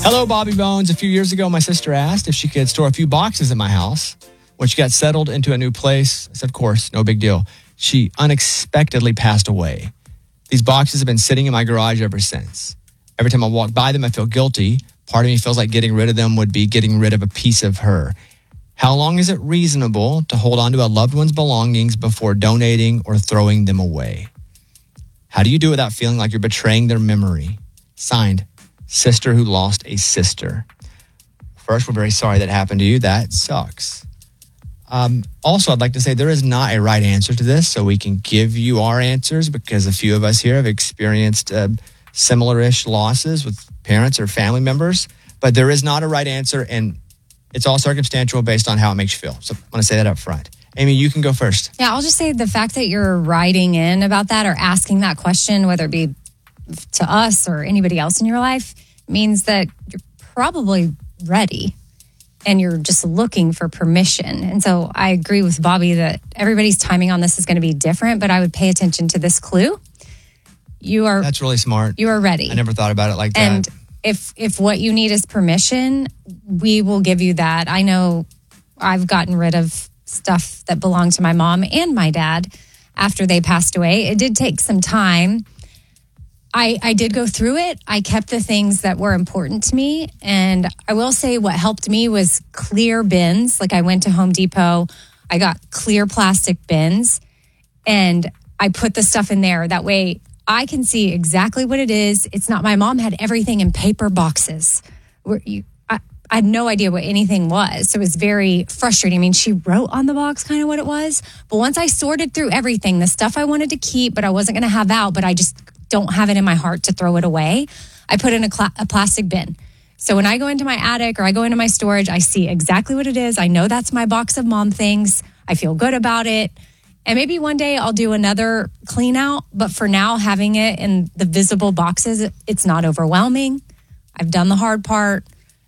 Hello, Bobby Bones. A few years ago, my sister asked if she could store a few boxes in my house. When she got settled into a new place, I said, of course, no big deal. She unexpectedly passed away. These boxes have been sitting in my garage ever since. Every time I walk by them, I feel guilty. Part of me feels like getting rid of them would be getting rid of a piece of her. How long is it reasonable to hold on to a loved one's belongings before donating or throwing them away? How do you do it without feeling like you're betraying their memory? Signed, Sister Who Lost a Sister. First, we're very sorry that happened to you. That sucks. Also, I'd like to say there is not a right answer to this, so we can give you our answers because a few of us here have experienced similar-ish losses with parents or family members, but there is not a right answer, and it's all circumstantial based on how it makes you feel. So I want to say that up front. Amy, you can go first. Yeah, I'll just say the fact that you're writing in about that or asking that question, whether it be to us or anybody else in your life, means that you're probably ready and you're just looking for permission. And so I agree with Bobby that everybody's timing on this is going to be different, but I would pay attention to this clue. That's really smart. You are ready. I never thought about it like that. And if what you need is permission, we will give you that. I know I've gotten rid of stuff that belonged to my mom and my dad after they passed away. It did take some time. I did go through it. I kept the things that were important to me. And I will say what helped me was clear bins. Like I went to Home Depot, I got clear plastic bins, and I put the stuff in there. That way I can see exactly what it is. It's not, my mom had everything in paper boxes. I had no idea what anything was. So it was very frustrating. I mean, she wrote on the box kind of what it was. But once I sorted through everything, the stuff I wanted to keep, but I wasn't going to have out, but I just don't have it in my heart to throw it away, I put in a plastic bin. So when I go into my attic or I go into my storage, I see exactly what it is. I know that's my box of mom things. I feel good about it. And maybe one day I'll do another clean out. But for now, having it in the visible boxes, it's not overwhelming. I've done the hard part.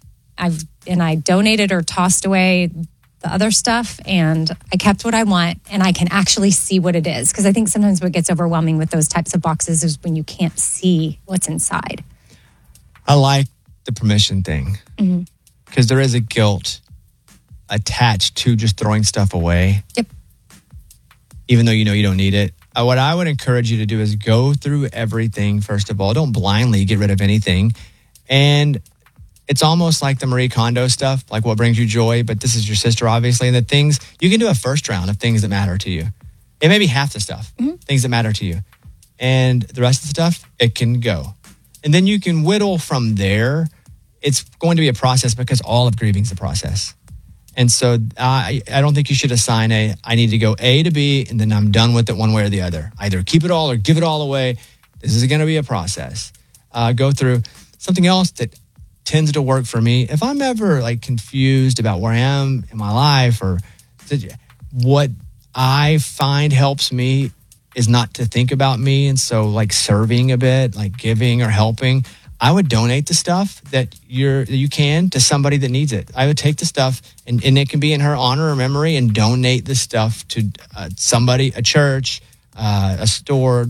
I donated or tossed away the other stuff, and I kept what I want, and I can actually see what it is. Because I think sometimes what gets overwhelming with those types of boxes is when you can't see what's inside. I like the permission thing because there is a guilt attached to just throwing stuff away. Yep. Even though you know you don't need it. What I would encourage you to do is go through everything, first of all. Don't blindly get rid of anything. And it's almost like the Marie Kondo stuff, like what brings you joy, but this is your sister, obviously. And the things, you can do a first round of things that matter to you. It may be half the stuff, things that matter to you. And the rest of the stuff, it can go. And then you can whittle from there. It's going to be a process because all of grieving is a process. And so I don't think you should assign I need to go A to B, and then I'm done with it one way or the other. Either keep it all or give it all away. This is going to be a process. Go through something else that tends to work for me. If I'm ever like confused about where I am in my life, or what I find helps me is not to think about me. And so like serving a bit, like giving or helping, I would donate the stuff that you can to somebody that needs it. I would take the stuff and it can be in her honor or memory, and donate the stuff to somebody, a church, a store.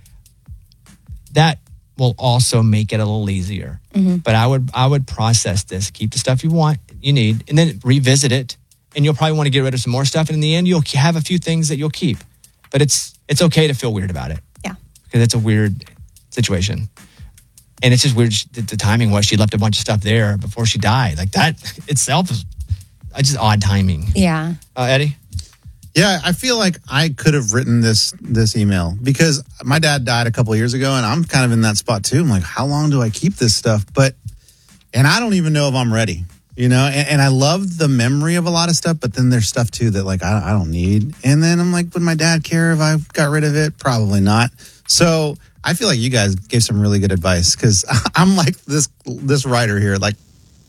That will also make it a little easier. But I would process this, keep the stuff you need, and then revisit it. And you'll probably want to get rid of some more stuff. And in the end, you'll have a few things that you'll keep. But it's okay to feel weird about it. Yeah. Because it's a weird situation. And it's just weird the timing was she left a bunch of stuff there before she died. Like that itself is just odd timing. Yeah. Eddie? Yeah, I feel like I could have written this email because my dad died a couple of years ago, and I'm kind of in that spot too. I'm like, how long do I keep this stuff? And I don't even know if I'm ready, you know? And I love the memory of a lot of stuff, but then there's stuff too that like I don't need. And then I'm like, would my dad care if I got rid of it? Probably not. So I feel like you guys gave some really good advice because I'm like this writer here. Like,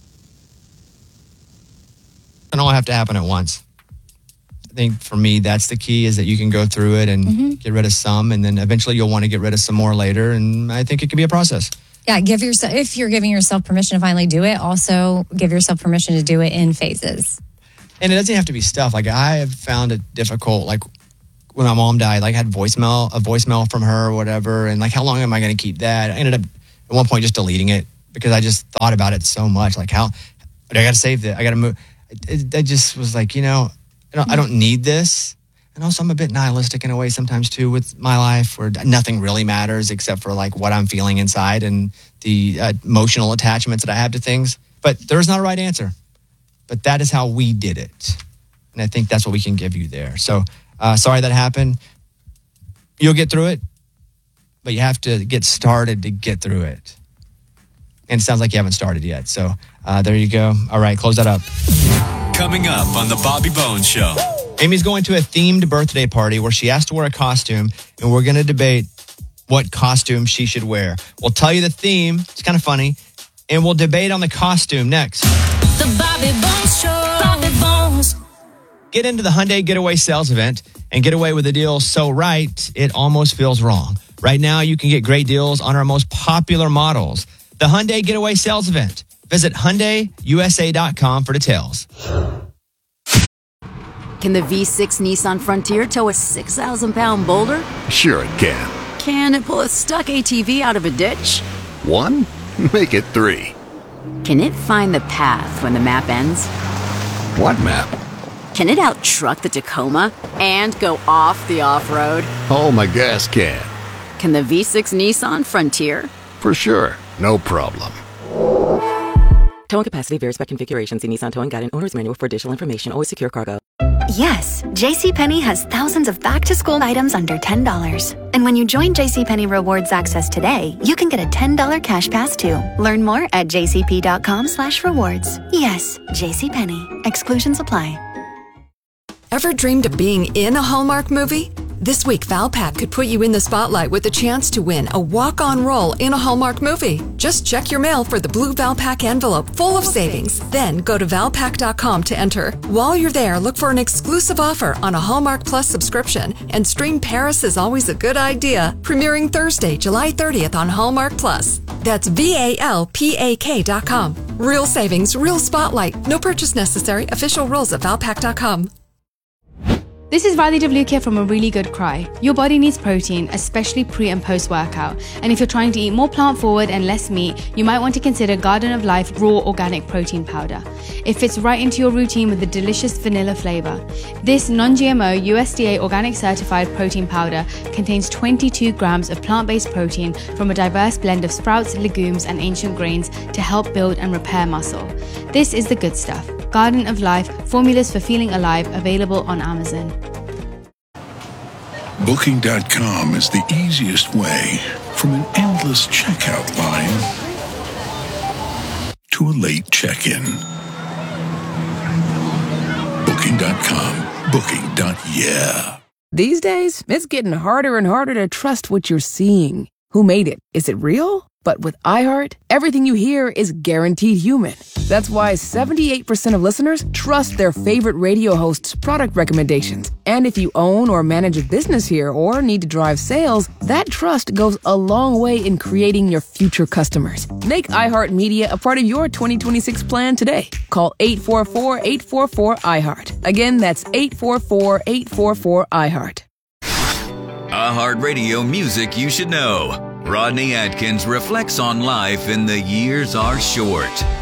it don't all have to happen at once. I think for me, that's the key, is that you can go through it and get rid of some, and then eventually you'll want to get rid of some more later. And I think it can be a process. Yeah, if you're giving yourself permission to finally do it, also give yourself permission to do it in phases. And it doesn't have to be stuff. Like I have found it difficult, like when my mom died, like I had a voicemail from her or whatever. And like, how long am I going to keep that? I ended up at one point just deleting it because I just thought about it so much. Like, how I got to save this. I got to move. I just was like, I don't need this. And also, I'm a bit nihilistic in a way sometimes too with my life, where nothing really matters except for like what I'm feeling inside and the emotional attachments that I have to things. But there's not a right answer. But that is how we did it. And I think that's what we can give you there. So sorry that happened. You'll get through it, but you have to get started to get through it. And it sounds like you haven't started yet. So there you go. All right, close that up. Coming up on the Bobby Bones Show. Amy's going to a themed birthday party where she has to wear a costume, and we're going to debate what costume she should wear. We'll tell you the theme. It's kind of funny. And we'll debate on the costume next. The Bobby Bones Show. Bobby Bones. Get into the Hyundai Getaway sales event and get away with a deal so right, it almost feels wrong. Right now, you can get great deals on our most popular models. The Hyundai Getaway sales event. Visit HyundaiUSA.com for details. Can the V6 Nissan Frontier tow a 6,000-pound boulder? Sure it can. Can it pull a stuck ATV out of a ditch? 1? Make it 3. Can it find the path when the map ends? What map? Can it out-truck the Tacoma and go off the off-road? Oh, my gas can. Can the V6 Nissan Frontier? For sure. No problem. Towing capacity varies by configuration. See Nissan Towing Guide and Owner's Manual for additional information. Always secure cargo. Yes, JCPenney has thousands of back-to-school items under $10. And when you join JCPenney Rewards Access today, you can get a $10 cash pass too. Learn more at jcp.com/rewards. Yes, JCPenney. Exclusions apply. Ever dreamed of being in a Hallmark movie? This week, Valpak could put you in the spotlight with the chance to win a walk-on role in a Hallmark movie. Just check your mail for the blue Valpak envelope full of savings. Then go to Valpak.com to enter. While you're there, look for an exclusive offer on a Hallmark Plus subscription and stream Paris is Always a Good Idea, premiering Thursday, July 30th on Hallmark Plus. That's VALPAK.com. Real savings, real spotlight. No purchase necessary. Official rules at Valpak.com. This is Radhi Devlukia from A Really Good Cry. Your body needs protein, especially pre and post workout. And if you're trying to eat more plant forward and less meat, you might want to consider Garden of Life Raw Organic Protein Powder. It fits right into your routine with a delicious vanilla flavor. This non-GMO USDA organic certified protein powder contains 22 grams of plant-based protein from a diverse blend of sprouts, legumes, and ancient grains to help build and repair muscle. This is the good stuff. Garden of Life, formulas for feeling alive, available on Amazon. Booking.com is the easiest way from an endless checkout line to a late check-in. Booking.com. Booking.yeah. These days, it's getting harder and harder to trust what you're seeing. Who made it? Is it real? But with iHeart, everything you hear is guaranteed human. That's why 78% of listeners trust their favorite radio hosts' product recommendations. And if you own or manage a business here or need to drive sales, that trust goes a long way in creating your future customers. Make iHeartMedia a part of your 2026 plan today. Call 844-844-iHeart. Again, that's 844-844-iHeart. iHeartRadio music you should know. Rodney Atkins reflects on life in The Years Are Short.